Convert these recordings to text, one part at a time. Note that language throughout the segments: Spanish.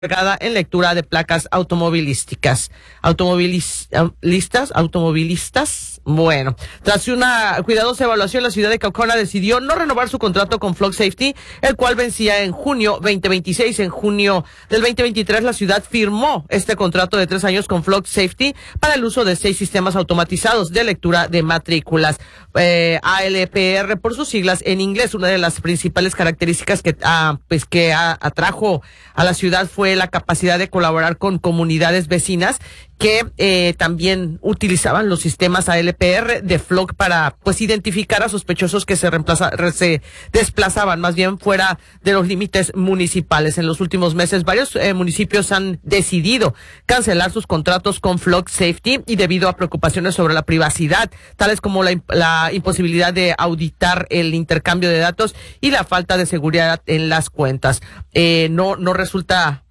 en lectura de placas automovilísticas. Automovilistas. Bueno, tras una cuidadosa evaluación, la ciudad de Kaukauna decidió no renovar su contrato con Flock Safety, el cual vencía en junio 2026. En junio del 2023, la ciudad firmó este contrato de 3 años con Flock Safety para el uso de 6 sistemas automatizados de lectura de matrículas. ALPR por sus siglas en inglés. Una de las principales características que atrajo a la ciudad fue la capacidad de colaborar con comunidades vecinas que también utilizaban los sistemas ALPR de Flock para identificar a sospechosos que se desplazaban más bien fuera de los límites municipales. En los últimos meses, varios municipios han decidido cancelar sus contratos con Flock Safety y debido a preocupaciones sobre la privacidad, tales como la imposibilidad de auditar el intercambio de datos y la falta de seguridad en las cuentas. No resulta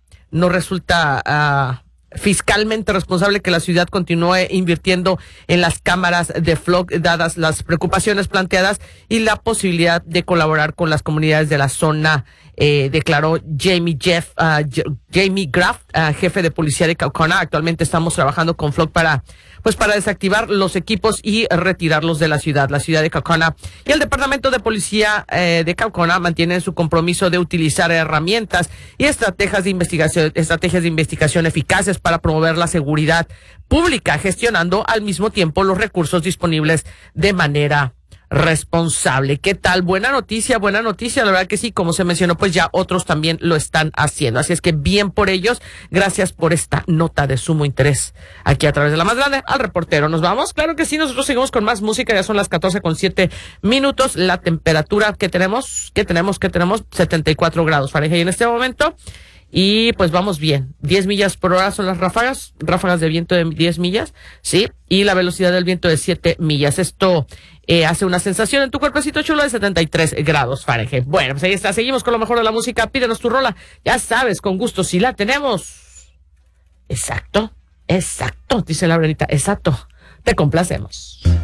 fiscalmente responsable que la ciudad continúe invirtiendo en las cámaras de Flock, dadas las preocupaciones planteadas y la posibilidad de colaborar con las comunidades de la zona, declaró Jamie Graff, jefe de policía de Kaukauna. Actualmente estamos trabajando con Flock para desactivar los equipos y retirarlos de la ciudad. La ciudad de Kaukauna y el departamento de policía de Kaukauna mantienen su compromiso de utilizar herramientas y estrategias de investigación eficaces para promover la seguridad pública, gestionando al mismo tiempo los recursos disponibles de manera responsable. ¿Qué tal? Buena noticia, la verdad que sí, como se mencionó, ya otros también lo están haciendo, así es que bien por ellos. Gracias por esta nota de sumo interés aquí a través de La Más Grande. Al reportero nos vamos, claro que sí, nosotros seguimos con más música, ya son las 14:07. La temperatura que tenemos 74 grados Fahrenheit en este momento. Y vamos bien, 10 millas por hora son las ráfagas de viento de 10 millas, sí, y la velocidad del viento de 7 millas. Esto hace una sensación en tu cuerpecito chulo de 73 grados Fahrenheit. Bueno, ahí está, seguimos con lo mejor de la música. Pídenos tu rola, ya sabes, con gusto, si la tenemos. Exacto, dice la Brenita, exacto, te complacemos.